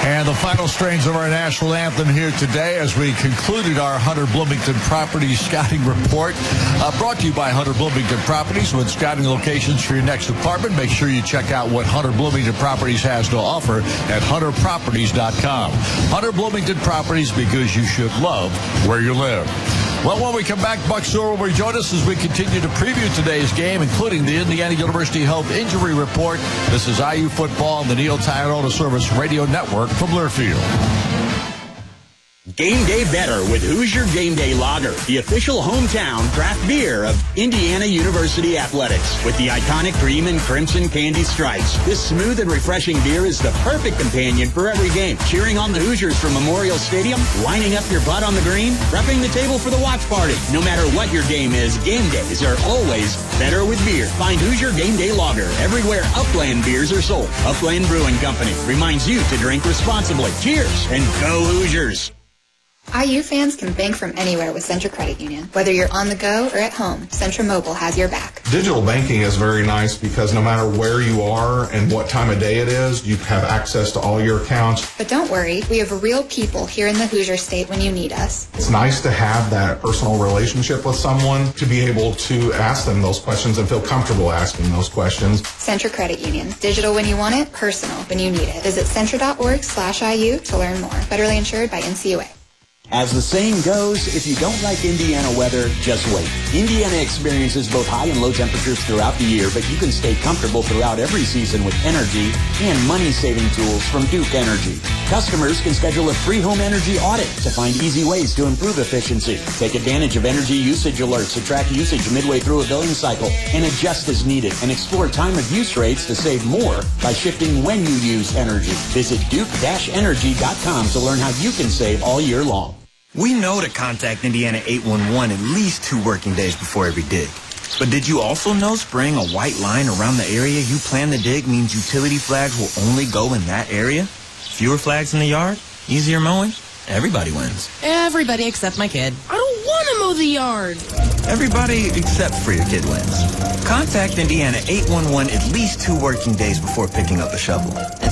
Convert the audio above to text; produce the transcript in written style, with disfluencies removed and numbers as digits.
And the final strains of our national anthem here today as we concluded our Hunter Bloomington Properties scouting report. Brought to you by Hunter Bloomington Properties. When scouting locations for your next apartment, make sure you check out what Hunter Bloomington Properties has to offer at hunterproperties.com. Hunter Bloomington Properties, because you should love where you live. Well, when we come back, Buck Sewell will join us as we continue to preview today's game, including the Indiana University Health Injury Report. This is IU Football on the Neil Tire Auto Service Radio Network from Learfield. Game day better with Hoosier Game Day Lager, the official hometown craft beer of Indiana University Athletics. With the iconic green and crimson candy stripes, this smooth and refreshing beer is the perfect companion for every game. Cheering on the Hoosiers from Memorial Stadium, lining up your butt on the green, prepping the table for the watch party. No matter what your game is, game days are always better with beer. Find Hoosier Game Day Lager everywhere Upland beers are sold. Upland Brewing Company reminds you to drink responsibly. Cheers and go Hoosiers! IU fans can bank from anywhere with Centra Credit Union. Whether you're on the go or at home, Centra Mobile has your back. Digital banking is very nice because no matter where you are and what time of day it is, you have access to all your accounts. But don't worry, we have real people here in the Hoosier State when you need us. It's nice to have that personal relationship with someone, to be able to ask them those questions and feel comfortable asking those questions. Centra Credit Union. Digital when you want it, personal when you need it. Visit centra.org/IU to learn more. Federally insured by NCUA. As the saying goes, if you don't like Indiana weather, just wait. Indiana experiences both high and low temperatures throughout the year, but you can stay comfortable throughout every season with energy and money-saving tools from Duke Energy. Customers can schedule a free home energy audit to find easy ways to improve efficiency. Take advantage of energy usage alerts to track usage midway through a billing cycle and adjust as needed, and explore time of use rates to save more by shifting when you use energy. Visit duke-energy.com to learn how you can save all year long. We know to contact Indiana 811 at least 2 working days before every dig. But did you also know spraying a white line around the area you plan to dig means utility flags will only go in that area? Fewer flags in the yard? Easier mowing? Everybody wins. Everybody except my kid. I don't want to mow the yard. Everybody except for your kid wins. Contact Indiana 811 at least 2 working days before picking up a shovel.